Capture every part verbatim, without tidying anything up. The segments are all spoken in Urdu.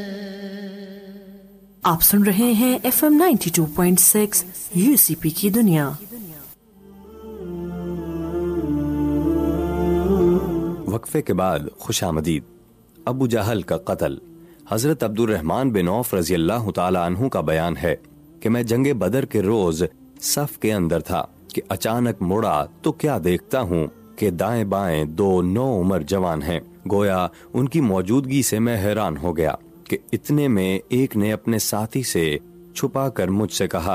آپ سن رہے ہیں F M ninety two point six you سی پی کی دنیا۔ وقفے کے بعد خوش آمدید۔ ابو جہل کا قتل۔ حضرت عبد الرحمن بن عوف رضی اللہ تعالی عنہ کا بیان ہے کہ میں جنگ بدر کے روز صف کے اندر تھا کہ اچانک مڑا تو کیا دیکھتا ہوں کہ دائیں بائیں دو نو عمر جوان ہیں۔ گویا ان کی موجودگی سے میں حیران ہو گیا کہ اتنے میں ایک نے اپنے ساتھی سے چھپا کر مجھ سے کہا،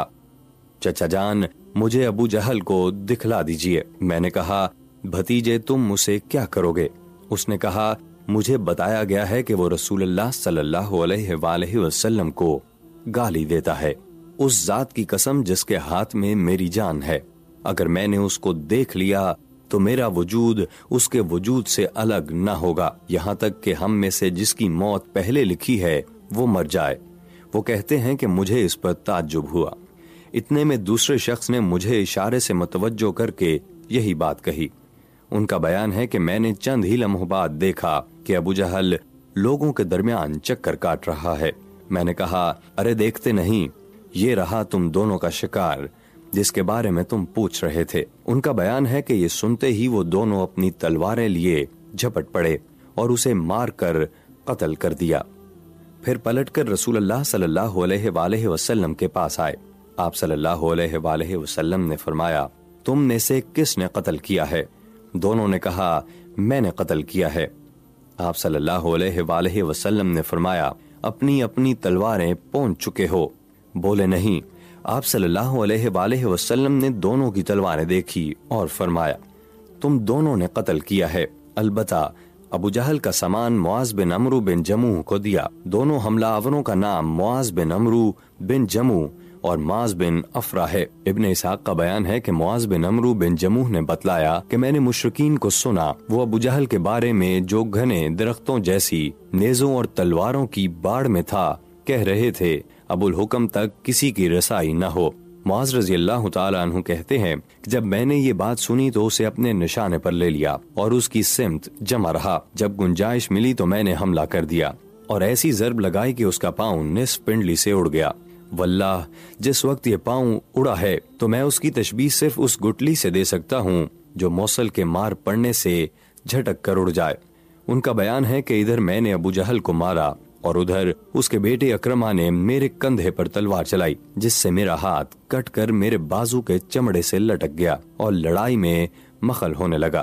چچا جان مجھے ابو جہل کو دکھلا دیجئے۔ میں نے کہا، بھتیجے تم اسے کیا کرو گے؟ اس نے کہا، مجھے بتایا گیا ہے کہ وہ رسول اللہ صلی اللہ علیہ وآلہ وسلم کو گالی دیتا ہے۔ اس ذات کی قسم جس کے ہاتھ میں میری جان ہے، اگر میں نے اس کو دیکھ لیا تو میرا وجود اس کے وجود سے الگ نہ ہوگا، یہاں تک کہ ہم میں سے جس کی موت پہلے لکھی ہے وہ مر جائے۔ وہ کہتے ہیں کہ مجھے اس پر تعجب ہوا۔ اتنے میں دوسرے شخص نے مجھے اشارے سے متوجہ کر کے یہی بات کہی۔ ان کا بیان ہے کہ میں نے چند ہی لمحوں بعد دیکھا کہ ابو جہل لوگوں کے درمیان چکر کاٹ رہا ہے۔ میں نے کہا، ارے دیکھتے نہیں، یہ رہا تم دونوں کا شکار جس کے بارے میں تم پوچھ رہے تھے۔ ان کا بیان ہے کہ یہ سنتے ہی وہ دونوں اپنی تلواریں لیے جھپٹ پڑے اور اسے مار کر قتل کر دیا۔ پھر پلٹ کر رسول اللہ صلی اللہ علیہ وآلہ وسلم کے پاس آئے۔ آپ صلی اللہ علیہ وآلہ وسلم نے فرمایا، تم نے سے کس نے قتل کیا ہے؟ دونوں نے کہا، میں نے قتل کیا ہے۔ آپ صلی اللہ علیہ وآلہ وسلم نے فرمایا، اپنی اپنی تلواریں پونچھ چکے ہو؟ بولے نہیں۔ آپ صلی اللہ علیہ وآلہ وسلم نے دونوں کی تلواریں دیکھی اور فرمایا، تم دونوں نے قتل کیا ہے، البتہ ابو جہل کا سامان معاذ بن عمرو بن جموح کو دیا۔ دونوں حملہ آوروں کا نام معاذ بن عمرو بن جموح اور معاذ بن افرا ہے۔ ابن اسحاق کا بیان ہے کہ معاذ بن عمرو بن جموح نے بتلایا کہ میں نے مشرکین کو سنا، وہ ابو جہل کے بارے میں جو گھنے درختوں جیسی نیزوں اور تلواروں کی باڑ میں تھا کہہ رہے تھے، ابو الحکم تک کسی کی رسائی نہ ہو۔ معاذ رضی اللہ تعالیٰ عنہ کہتے ہیں کہ جب میں نے یہ بات سنی تو اسے اپنے نشانے پر لے لیا اور اس کی سمت جمع رہا۔ جب گنجائش ملی تو میں نے حملہ کر دیا اور ایسی ضرب لگائی کہ اس کا پاؤں نصف پنڈلی سے اڑ گیا۔ واللہ جس وقت یہ پاؤں اڑا ہے تو میں اس کی تشبیہ صرف اس گٹلی سے دے سکتا ہوں جو موصل کے مار پڑنے سے جھٹک کر اڑ جائے۔ ان کا بیان ہے کہ ادھر میں نے ابو جہل کو مارا اور ادھر اس کے بیٹے اکرمہ نے میرے کندھے پر تلوار چلائی، جس سے میرا ہاتھ کٹ کر میرے بازو کے چمڑے سے لٹک گیا اور لڑائی میں مخل ہونے لگا۔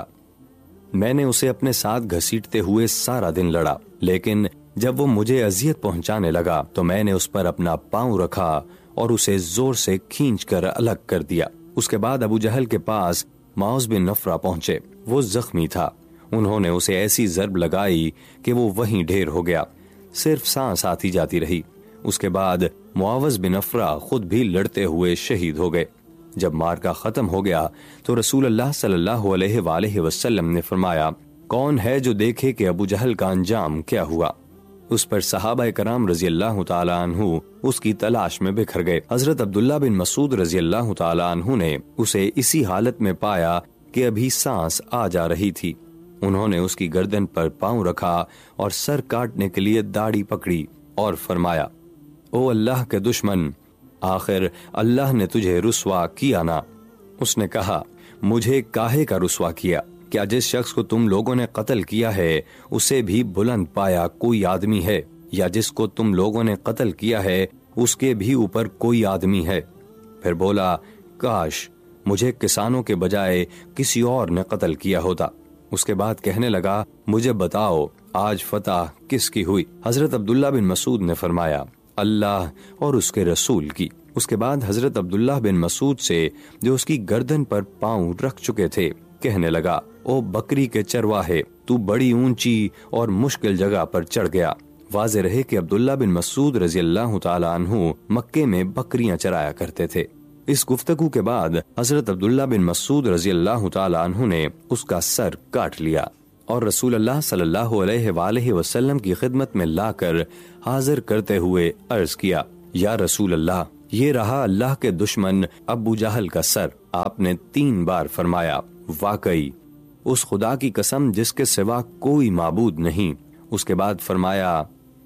میں نے اسے اپنے ساتھ گھسیٹتے ہوئے سارا دن لڑا، لیکن جب وہ مجھے اذیت پہنچانے لگا تو میں نے اس پر اپنا پاؤں رکھا اور اسے زور سے کھینچ کر الگ کر دیا۔ اس کے بعد ابو جہل کے پاس معاذ بن نفرہ پہنچے۔ وہ زخمی تھا۔ انہوں نے اسے ایسی ضرب لگائی کہ وہ وہیں ڈھیر ہو گیا، صرف سانس آتی جاتی رہی۔ اس کے بعد معاوض بن افرا خود بھی لڑتے ہوئے شہید ہو گئے۔ جب مارکا ختم ہو گیا تو رسول اللہ صلی اللہ علیہ وآلہ وسلم نے فرمایا، کون ہے جو دیکھے کہ ابو جہل کا انجام کیا ہوا؟ اس پر صحابہ کرام رضی اللہ تعالیٰ عنہ اس کی تلاش میں بکھر گئے۔ حضرت عبداللہ بن مسعود رضی اللہ تعالیٰ عنہ نے اسے اسی حالت میں پایا کہ ابھی سانس آ جا رہی تھی۔ انہوں نے اس کی گردن پر پاؤں رکھا اور سر کاٹنے کے لیے داڑھی پکڑی اور فرمایا، او اللہ کے دشمن، آخر اللہ نے تجھے رسوا کیا نا؟ اس نے کہا، مجھے کاہے کا رسوا کیا؟ کیا جس شخص کو تم لوگوں نے قتل کیا ہے اسے بھی بلند پایا کوئی آدمی ہے، یا جس کو تم لوگوں نے قتل کیا ہے اس کے بھی اوپر کوئی آدمی ہے؟ پھر بولا، کاش مجھے کسانوں کے بجائے کسی اور نے قتل کیا ہوتا۔ اس کے بعد کہنے لگا، مجھے بتاؤ آج فتح کس کی ہوئی؟ حضرت عبداللہ بن مسعود نے فرمایا، اللہ اور اس کے رسول کی۔ اس کے بعد حضرت عبداللہ بن مسعود سے جو اس کی گردن پر پاؤں رکھ چکے تھے کہنے لگا، او بکری کے چرواہے، تو بڑی اونچی اور مشکل جگہ پر چڑھ گیا۔ واضح رہے کہ عبداللہ بن مسعود رضی اللہ تعالی عنہ مکے میں بکریاں چرایا کرتے تھے۔ اس گفتگو کے بعد حضرت عبداللہ بن مسعود رضی اللہ تعالی عنہ نے اس کا سر کاٹ لیا اور رسول اللہ صلی اللہ علیہ وآلہ وسلم کی خدمت میں لا کر حاضر کرتے ہوئے عرض کیا، یا رسول اللہ، یہ رہا اللہ کے دشمن ابو جہل کا سر۔ آپ نے تین بار فرمایا، واقعی اس خدا کی قسم جس کے سوا کوئی معبود نہیں۔ اس کے بعد فرمایا،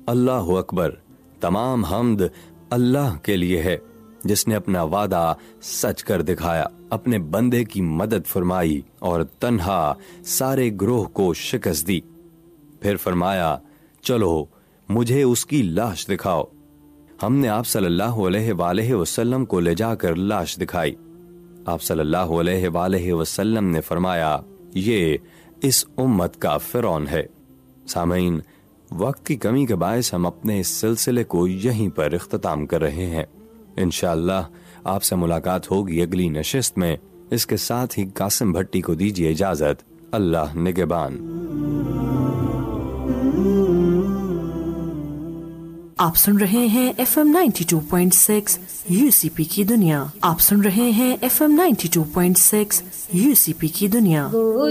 اللہ اکبر، تمام حمد اللہ کے لیے ہے جس نے اپنا وعدہ سچ کر دکھایا، اپنے بندے کی مدد فرمائی اور تنہا سارے گروہ کو شکست دی۔ پھر فرمایا چلو مجھے اس کی لاش دکھاؤ۔ ہم نے آپ صلی اللہ علیہ وآلہ وسلم کو لے جا کر لاش دکھائی۔ آپ صلی اللہ علیہ وآلہ وسلم نے فرمایا یہ اس امت کا فرعون ہے۔ سامعین، وقت کی کمی کے باعث ہم اپنے اس سلسلے کو یہیں پر اختتام کر رہے ہیں۔ انشاءاللہ آپ سے ملاقات ہوگی اگلی نشست میں۔ اس کے ساتھ ہی قاسم بھٹی کو دیجیے اجازت۔ اللہ نگہبان۔ آپ سن رہے ہیں F M ninety two point six you سی پی کی دنیا۔ آپ سن رہے ہیں F M ninety two point six you سی پی کی دنیا۔